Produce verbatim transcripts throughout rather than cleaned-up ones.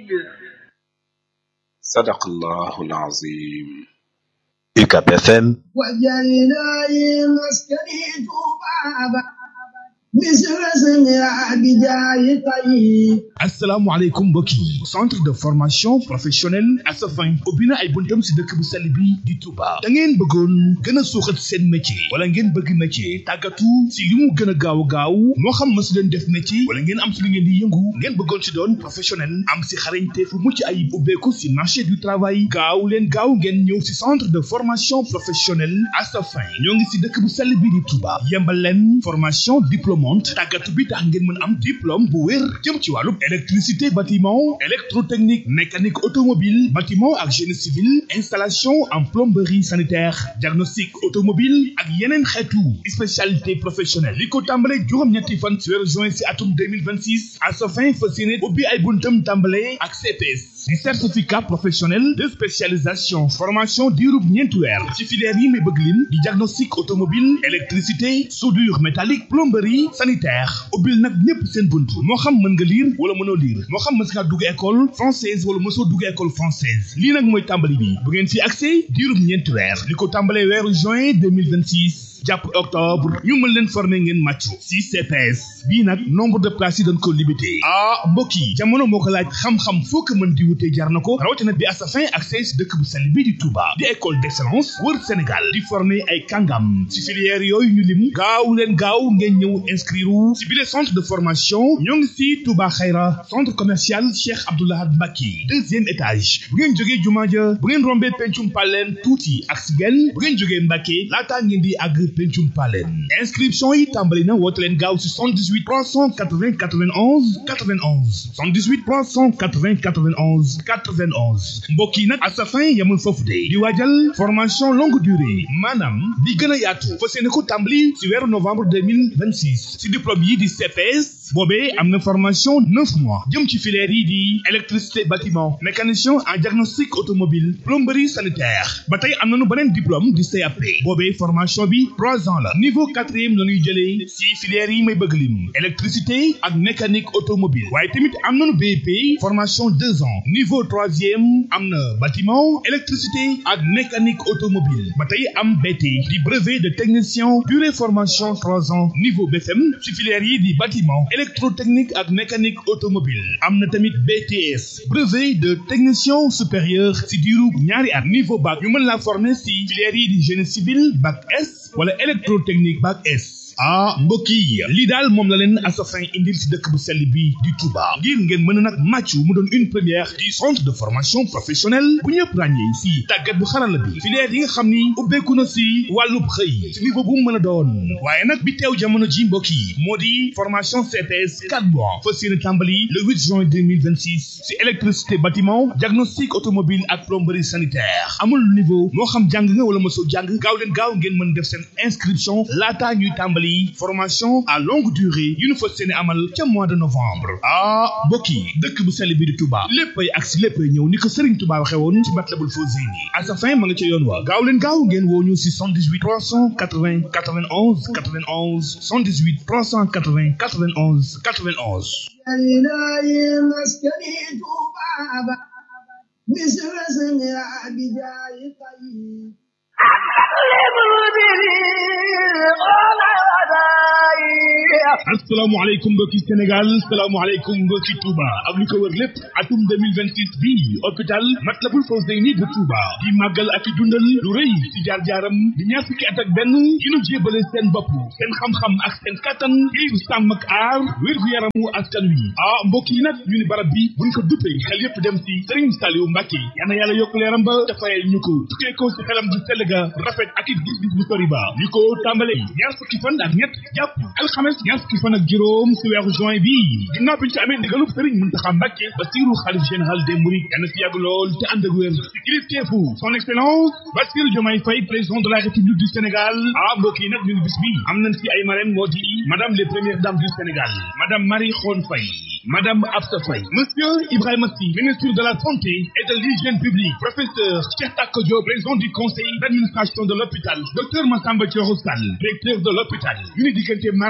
sadaqallahul azim. U C A B F M. asalaamaaleykum mbokk yi centre de formation professionnelle Asafin ubbi na ay buntam si dëkk bu sell bi di Touba da ngeen bëggoon gën a suuxat seen métier wala ngeen bëgg métier tàggatu si li mu gën a gaaw gaaw moo xam mësu leen def métier wala ngeen am si lu ngeen di yëngu ngeen bëggoon si doon professionnel am si xarañte fu mucc ayib ubbeeku si marché du travail gaaw leen gaaw ngeen ñëw si centre de formation professionnelle Asafin ñoo ngi si dëkk bu sell bi di Touba yembal leen formation diplôme tàggatu bi tax ngeen mën am diplôme bu wér jëm ci wàllu électricité bâtiment électrotechnique mécanique automobile bâtiment ak génie civil installation en plomberie sanitaire diagnostic automobile ak yeneen xeetu spécialité professionnelle li ko tàmbale juróom-ñetti fan ci weeru juin ci atum deux mille vingt-six Asafin fas yéene ubbi ay buntam tàmbale ak C P S di certificat professionnel de spécialisation formation diirub ñeenti weer ci filière yi may bëgg lim di diagnostic automobile électricité soudure métallique plomberie sanitaire ubbil nag ñëpp seen bunt moo xam mën nga lire wala mënoo lire moo xam mës ngaa dugg école française wala mësoo dugg école française lii nag mooy tàmbali bi bu ngeen fi accès diirub ñeenti weer li ko tàmbalee weeru juin deux mille vingt-six jàpp octobre ñu mën leen former ngeen màccu si C P S bii nag nombre de places yi dañ ko limité ah mbokk yi jamono moo ko laaj xam-xam foo ko mën di wutee jar na ko rawatina bi Asafin ak si dëkk bu sell bi di Touba di école d'excellence wër Sénégal di former ay kàngam si filière yooyu ñu lim gaaw leen gaaw ngeen ñëw inscrire si bile centre de formation ñoo ngi si Touba Xayra centre commercial Cheikh Abdoulaye Mbacké deuxième étage bu ngeen jógee jumaa ja bu ngeen rombee pencum paleen tuuti ak si genn bu ngeen jógee Mbacké laataa ngeen di àgg pencum paleen inscription yi tàmbali na woote leen gaaw si soixante-dix-huit trois cent quatre-vingts quatre-vingt-onze quatre-vingt-onze soixante-dix-huit trois cent quatre-vingts quatre-vingt-onze quatre-vingt-onze mbokk yi nag Asafin yamul foofu de di waajal formation longue durée maanaam di gën a yaatu fas yéene ko tàmbali si weeru novembre deux mille vingt-six si diplôme yi di C P S boobee am na formation neuf mois jëm ci filière yi di électricité bâtiment mécanicien en diagnostic automobile plomberie sanitaire ba tey am nañu beneen diplôme di C A P boobee formation bi trois ans la niveau quatrième la ñuy jëlee si filière yi may bëgg lim électricité ak mécanique automobile waaye tamit am nañu B E P formation deux ans niveau troisième am na bâtiment électricité ak mécanique automobile ba tey am B T di brevet de technicien durée formation trois ans niveau B F M si filière yi di bâtiment électrotechnique ak mécanique automobile am na tamit B T S brevet de technicien supérieur si diiru ñaari at niveau bac ñu mën la former si filière yi di génie civil bac S wala électrotechnique bac S ah mbokk yi lii daal moom la leen Asafin indil si dëkk bu sell bi di Touba ngir ngeen mën a nag màccu mu doon une première du centre de formation professionnelle bu ñëpp ràññee si tàggat bu xarala bi filière yi nga xam ni ubbeeku na si wàllub xëy si niveau bu mu mën a doon waaye nag bi teew jamono ji mbokk yi moo di formation C P S quatre mois fas yéene tàmbali le huit juin deux mille vingt-six si électricité bâtiment diagnostic automobile ak plomberie sanitaire amul niveau moo xam jàng nga wala mosoo jàng gaaw leen gaaw ngeen mën def seen inscription laataa ñuy tàmbali formation à longue durée yu ñu fas yéene amal ca mois de novembre ah mbokk yi dëkk bu sell bi di Touba léppay ak si léppay ñëw ni ko Serigne Touba waxee woon ci Matlabul Fawzayni Asafin ma nga ca yoon wa gaaw leen gaaw ngeen woo ñu si soixante-dix-huit trois cent quatre-vingts quatre-vingt-onze quatre-vingt-onze soixante-dix-huit trois cent quatre-vingts quatre-vingt-onze quatre-vingt-onze asalaamaaleykum mbokki Sénégal asalaamaaleykum mbokki Touba ak li ko wër lépp atum deux mille vingt-six bi hôpital Matlabul Fawzayni bu Touba di màggal ak i dundal lu rëy ci jaar-jaaram di ñaar fukki at ak benn yi ñu jébale seen bopp seen xam-xam ak seen kattan ngir sàmm ak aar wér-gu-yaramu askan wi ah mbokk yi nag ñu ni barab bi buñ ko duppee xel yépp dem ci Serigne Saliou Mbacké yal na yàlla yokk leeram ba dafayel ñu ko tukkee ko ci xelam bu sell ga rafet ak it gis-gis bu sori ba ñu ko tàmbalee ñaar fukki fan ak ñett jàpp alxames ñaar fukki fan ak juróom ci weeru juin bi ginnaaw bi ñu ci amee ndigalub Serigne Mountakha Mbacké Bassirou xalif général des Mourides yal na fi yàgg lool te ànd ak wér ci kilifteefu son excellence Bassirou Diomaye Faye président de la République du Sénégal ah mbokk yi nag ñu ngi bis bi am nañ ci ay marraines moo di madame les premières dames du Sénégal madame Marie Khone Faye Madame Absa Faye, Monsieur Ibrahima Sy, ministre de la Santé et de l'Hygiène publique, professeur Cheikh Tako Diop, président du conseil d'administration de l'hôpital, docteur Massamba Thioro Sall, directeur de l'hôpital, ñu ni diggante mardi vingt-trois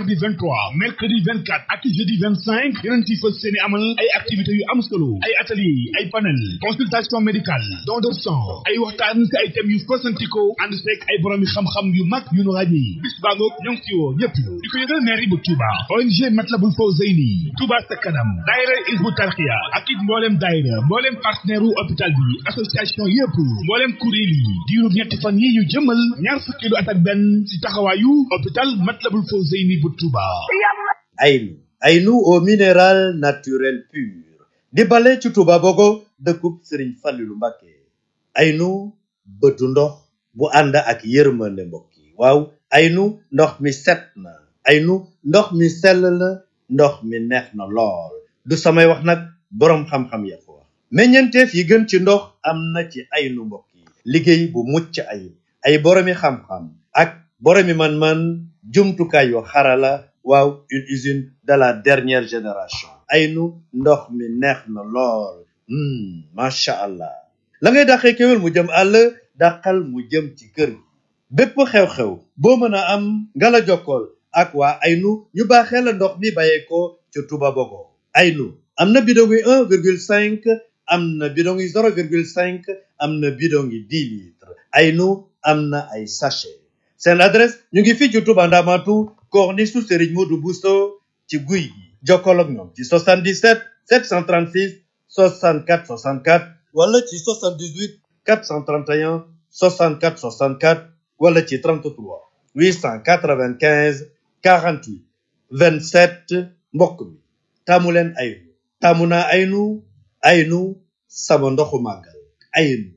vingt-trois mercredi vingt-quatre ak jeudi vingt-cinq dinañ ci fas seeni amal ay activités yu am solo ay atelier ay panel consultation médicale don de sang ay waxtaan ci ay thèmes yu fasantikoo ànd seeg ay borom yi xam-xam yu mag yu nu ràññee bis baa ngoog ñoo ngi ci woo ñëpp di ko yëgal mairie bu Touba O N G Matlabul Fawzayni Touba sa kanam daayira Hizbut Tarqiyyah ak it mboolem daayira mboolem partenaire u hôpital bi association yëpp mboolem kuréel yi diiru ñetti fan yi ñu jëmal ñaar fukki lu at ak benn ci taxawaayu hôpital Matlabul Fawzayni bu Touba. Aynu Aynu au minéral naturel pur di bale ci Touba Bogo dëkkub Serigne Fallilou Mbacké Aynu bëtu ndox bu ànd ak yërmande mbokk yi waaw Aynu ndox mi set na Aynu ndox mi sell na ndox mi neex na lool du samay wax nag boroom xam-xam ya ko wax meññeenteef yi gën ci ndox am na ci Aynu mbokk yi liggéey bu mucc ayib ay boroomi xam-xam ak boroomi man-man jumtukaay yu xarala waaw une usine de la dernière génération Aynu ndox mi neex na lool macha allah la ngay dàqee kéwél mu jëm àll dàqal mu jëm ci kër gi bépp xew-xew boo mën a am nga la jokkool ak waa Aynu ñu baaxee la ndox mi bàyyeekoo ca Touba Bogo Aynu am na bidon yi un virgule cinq am na bidon yi zéro virgule cinq am na bidon yi dix litres Aynu am na ay sachet seen adresse ñu ngi fii ci Touba Ndamatu corniche su Serigne Modou Bousso ci guy gi jokkool ak ñoom ci soixante-dix-sept sept cent trente-six soixante-quatre soixante-quatre wala ci soixante-dix-huit quatre cent trente et un soixante-quatre soixante-quatre wala ci trente-trois huit cent quatre-vingt-quinze quarante-huit vingt-sept mbokk mi taamu leen Aynu taamu naa Aynu Aynu sama ndoxu màggal Aynu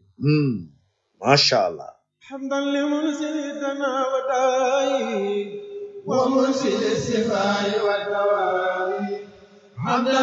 macha allah. حمدا لمرسلنا وداعي ومرسل السماء والدواء حمدا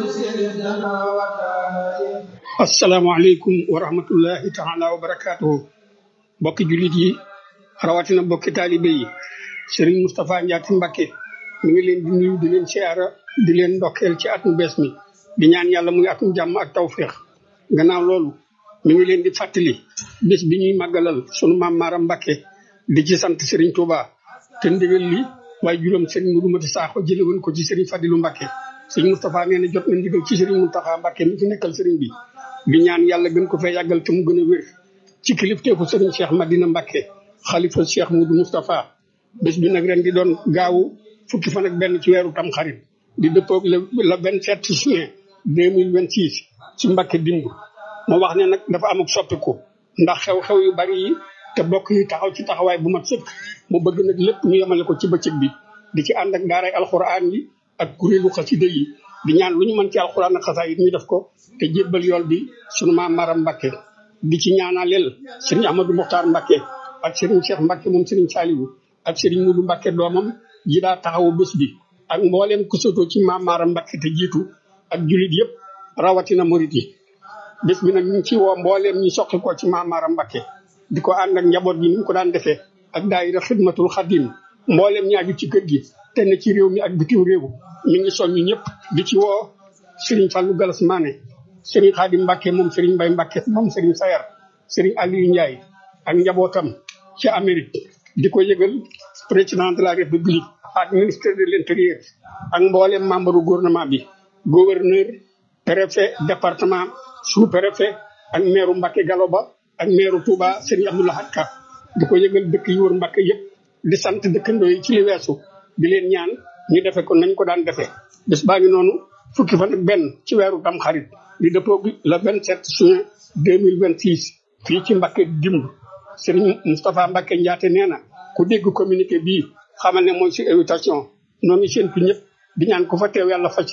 لمرسلنا وداعي asalaamaaleykum wa rahmatullahi taala wa barakaatuhu bokki jullit yi rawatina bokki taalibe yi Serigne Moustapha Ndiaty Mbacké mi ngi leen di nuyu di leen siyaara di leen ndokkeel ci atum bees mi di ñaan yàlla muy atum jàmm ak tawféex gannaaw loolu mi ngi leen di fàttali bés bi ñuy màggalal sunu maam Maaram Mbacké di ci sant Serigne Touba te ndigal li waaye juróom Serigne Modou Mati Sakho jële woon ko ci Serigne Fadilou Mbacké Serigne Moustapha nee na jot na ndigal ci Serigne Mountakha Mbacké mi fi nekkal Serigne bi di ñaan yàlla gën ko fee yàggal te mu gën a wér ci kilifteefu Serigne Cheikh Madina Mbacké xalifa Cheikh Modou Moustapha bés bi nag ren di doon gaawu fukki fan ak benn ci weeru Tamxarit di dëppoog le le vingt-sept juin deux mille vingt-six ci Mbacké dimb moo wax ne nag dafa am ak soppiku ndax xew-xew yu bari yi te bokk yi taxaw ci taxawaay bu mat sëkk mu bëgg nag lépp ñu yemale ko ci bëccëg bi di ci ànd ak daaray alxuraan yi ak kuréelu xasida yi di ñaan lu ñu mën ci alxuraan ak xasaayid ñu def ko te jébbal yool bi sunu maam Maram Mbacké di ci ñaanaleel Serigne Amadou Mokhtar Mbacké ak Serigne Cheikh Mbacké moom Serigne Saliou ak Serigne Modou Mbacké doomam ji daa taxawu bés bi ak mbooleem ku sotoo ci maam Maram Mbacké te jiitu ak jullit yëpp rawatina murit yi bés bi nag ñu ngi ci woo mbooleem ñi soqi ko ci maam Maram Mbacké di ko ànd ak njaboot gi ni mu ko daan defee ak daayira xidmatul xadim mbooleem ñaaju ci kër gi te ne ci réew mi ak bitim réew mi ngi soññu ñëpp di ci woo Serigne Fallou Galas Mané Serigne Khadim Mbacké moom Serigne Mbaye Mbacké moom Serigne Sayar Serigne Aliou Ndiaye ak njabootam ci Amérique di ko yëgal président de la République ak ministre de l'intérieur ak mbooleem membre du gouvernement bi gouverneur préfet département sous-préfet ak maire Mbacké Galoba ak maire Touba Serigne Abdoulaye Ka di ko yëgal dëkk yi wër Mbacké yëpp di sant dëkkandoo yi ci li weesu di leen ñaan ñu defe ko nañ ko daan defee bés baa ngi noonu fukki fan ak benn ci weeru Tamxarit di dëppoo le vingt-sept juin deux mille vingt-six fii ci Mbacké dimb Serigne Moustapha Mbacké Ndiaté nee na ku dégg communiqué bii xamal ne mooy si invitation noonu seen ku ñëpp di ñaan ku fa teew yàlla faj